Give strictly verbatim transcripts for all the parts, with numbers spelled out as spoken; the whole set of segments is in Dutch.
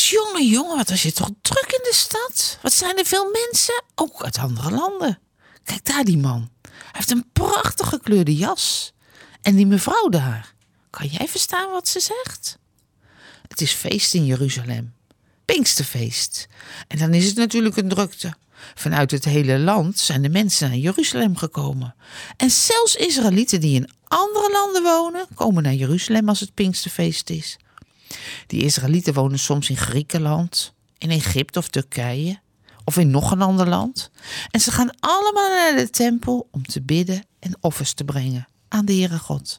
Jongen, jongen, wat was je toch druk in de stad? Wat zijn er veel mensen, ook uit andere landen. Kijk daar die man. Hij heeft een prachtig gekleurde jas. En die mevrouw daar. Kan jij verstaan wat ze zegt? Het is feest in Jeruzalem. Pinksterfeest. En dan is het natuurlijk een drukte. Vanuit het hele land zijn de mensen naar Jeruzalem gekomen. En zelfs Israëlieten die in andere landen wonen, komen naar Jeruzalem als het Pinksterfeest is. Die Israëlieten wonen soms in Griekenland, in Egypte of Turkije, of in nog een ander land. En ze gaan allemaal naar de tempel om te bidden en offers te brengen aan de Heere God.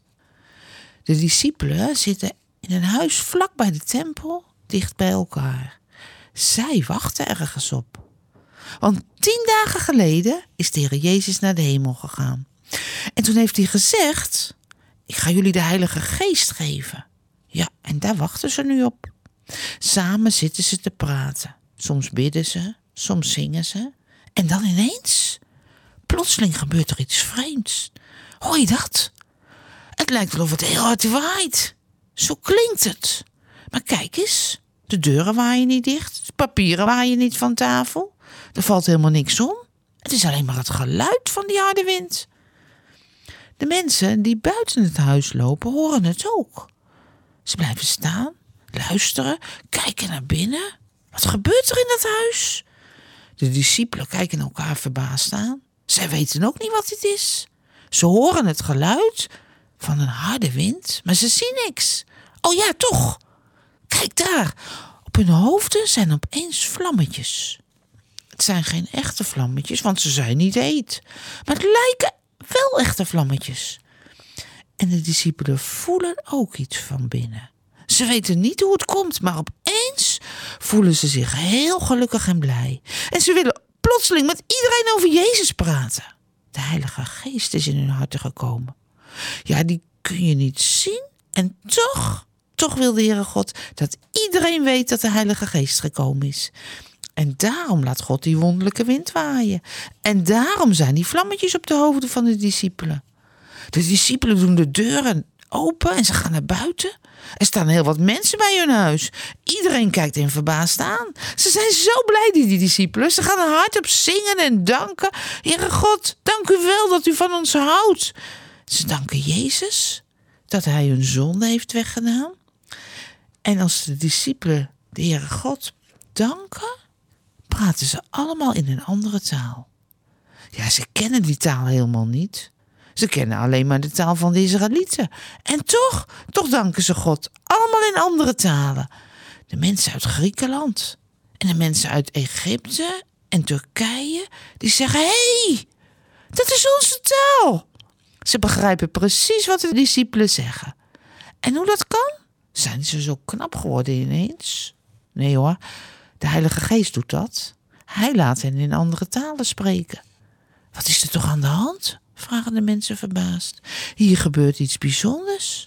De discipelen zitten in een huis vlak bij de tempel, dicht bij elkaar. Zij wachten ergens op. Want tien dagen geleden is de Heer Jezus naar de hemel gegaan. En toen heeft hij gezegd, ik ga jullie de Heilige Geest geven. Ja, en daar wachten ze nu op. Samen zitten ze te praten. Soms bidden ze, soms zingen ze. En dan ineens, plotseling gebeurt er iets vreemds. Hoor je dat? Het lijkt wel of het heel hard waait. Zo klinkt het. Maar kijk eens, de deuren waaien niet dicht. De papieren waaien niet van tafel. Er valt helemaal niks om. Het is alleen maar het geluid van die harde wind. De mensen die buiten het huis lopen, horen het ook. Ze blijven staan, luisteren, kijken naar binnen. Wat gebeurt er in dat huis? De discipelen kijken elkaar verbaasd aan. Zij weten ook niet wat dit is. Ze horen het geluid van een harde wind, maar ze zien niks. Oh ja, toch. Kijk daar. Op hun hoofden zijn opeens vlammetjes. Het zijn geen echte vlammetjes, want ze zijn niet heet. Maar het lijken wel echte vlammetjes. En de discipelen voelen ook iets van binnen. Ze weten niet hoe het komt, maar opeens voelen ze zich heel gelukkig en blij. En ze willen plotseling met iedereen over Jezus praten. De Heilige Geest is in hun harten gekomen. Ja, die kun je niet zien en toch, toch wil de Heere God dat iedereen weet dat de Heilige Geest gekomen is. En daarom laat God die wonderlijke wind waaien. En daarom zijn die vlammetjes op de hoofden van de discipelen. De discipelen doen de deuren open en ze gaan naar buiten. Er staan heel wat mensen bij hun huis. Iedereen kijkt hen verbaasd aan. Ze zijn zo blij, die, die discipelen. Ze gaan er hardop zingen en danken. Heere God, dank u wel dat u van ons houdt. Ze danken Jezus dat hij hun zonde heeft weggedaan. En als de discipelen de Heere God danken, praten ze allemaal in een andere taal. Ja, ze kennen die taal helemaal niet. Ze kennen alleen maar de taal van de Israëlieten. En toch, toch danken ze God. Allemaal in andere talen. De mensen uit Griekenland. En de mensen uit Egypte en Turkije. Die zeggen, hé, hey, dat is onze taal. Ze begrijpen precies wat de discipelen zeggen. En hoe dat kan? Zijn ze zo knap geworden ineens? Nee hoor, de Heilige Geest doet dat. Hij laat hen in andere talen spreken. Wat is er toch aan de hand? Vragen de mensen verbaasd. Hier gebeurt iets bijzonders.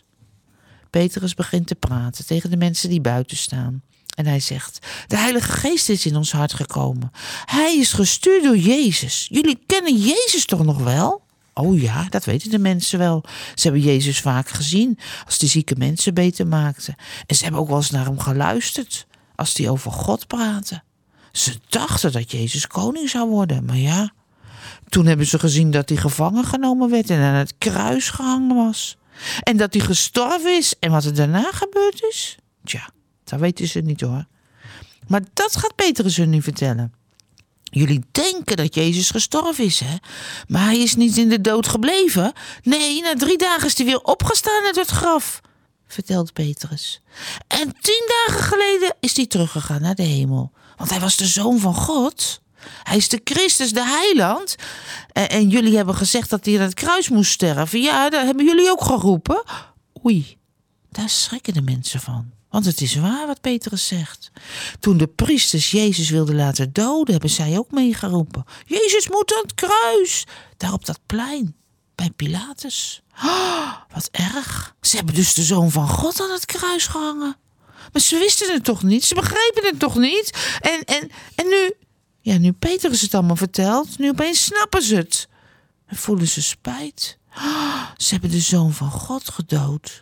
Petrus begint te praten tegen de mensen die buiten staan. En hij zegt, de Heilige Geest is in ons hart gekomen. Hij is gestuurd door Jezus. Jullie kennen Jezus toch nog wel? Oh ja, dat weten de mensen wel. Ze hebben Jezus vaak gezien als die zieke mensen beter maakte. En ze hebben ook wel eens naar hem geluisterd als hij over God praatte. Ze dachten dat Jezus koning zou worden, maar ja. Toen hebben ze gezien dat hij gevangen genomen werd en aan het kruis gehangen was. En dat hij gestorven is en wat er daarna gebeurd is. Tja, dat weten ze niet hoor. Maar dat gaat Petrus hun nu vertellen. Jullie denken dat Jezus gestorven is, hè? Maar hij is niet in de dood gebleven. Nee, na drie dagen is hij weer opgestaan uit het graf, vertelt Petrus. En tien dagen geleden is hij teruggegaan naar de hemel. Want hij was de Zoon van God. Hij is de Christus, de heiland. En, en jullie hebben gezegd dat hij aan het kruis moest sterven. Ja, dat hebben jullie ook geroepen. Oei, daar schrikken de mensen van. Want het is waar wat Petrus zegt. Toen de priesters Jezus wilden laten doden, hebben zij ook meegeroepen. Jezus moet aan het kruis. Daar op dat plein, bij Pilatus. Oh, wat erg. Ze hebben dus de Zoon van God aan het kruis gehangen. Maar ze wisten het toch niet? Ze begrepen het toch niet? En, en, en nu... Ja, nu Petrus het allemaal vertelt, nu opeens snappen ze het. En voelen ze spijt. Oh, ze hebben de Zoon van God gedood.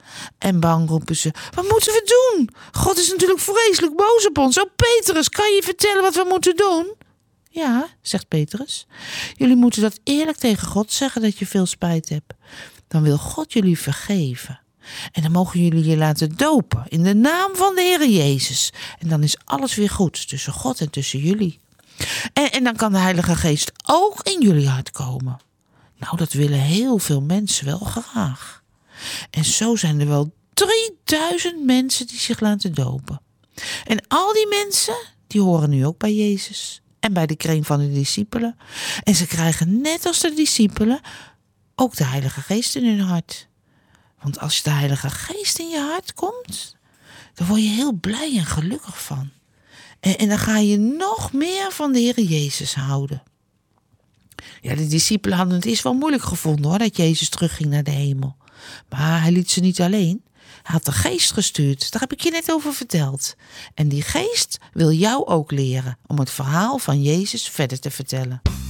En bang roepen ze, wat moeten we doen? God is natuurlijk vreselijk boos op ons. Oh Petrus, kan je vertellen wat we moeten doen? Ja, zegt Petrus. Jullie moeten dat eerlijk tegen God zeggen dat je veel spijt hebt. Dan wil God jullie vergeven. En dan mogen jullie je laten dopen in de naam van de Heer Jezus. En dan is alles weer goed tussen God en tussen jullie. En, en dan kan de Heilige Geest ook in jullie hart komen. Nou, dat willen heel veel mensen wel graag. En zo zijn er wel drieduizend mensen die zich laten dopen. En al die mensen, die horen nu ook bij Jezus. En bij de kring van de discipelen. En ze krijgen net als de discipelen ook de Heilige Geest in hun hart. Want als de Heilige Geest in je hart komt, dan word je heel blij en gelukkig van. En, en dan ga je nog meer van de Heer Jezus houden. Ja, de discipelen hadden het eerst wel moeilijk gevonden hoor, dat Jezus terugging naar de hemel. Maar hij liet ze niet alleen. Hij had de Geest gestuurd, daar heb ik je net over verteld. En die Geest wil jou ook leren om het verhaal van Jezus verder te vertellen.